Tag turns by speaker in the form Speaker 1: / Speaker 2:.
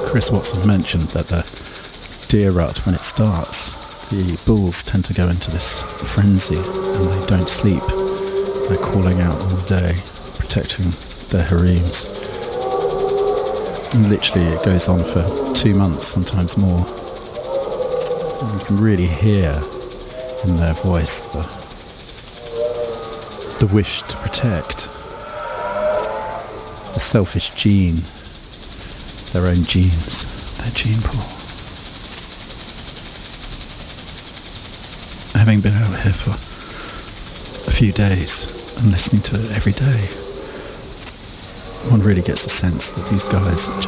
Speaker 1: Chris Watson mentioned that the deer rut, when it starts, the bulls tend to go into this frenzy and they don't sleep. They're calling out all day, protecting their harems. And literally it goes on for 2 months, sometimes more. And you can really hear in their voice the wish to protect, the selfish gene, their own genes, their gene pool. Having been out here for a few days and listening to it every day, one really gets a sense that these guys are